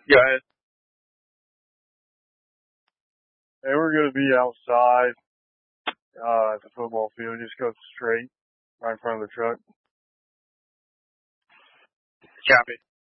Go ahead. Hey, we're going to be outside at the football field. Just go straight right in front of the truck. Copy.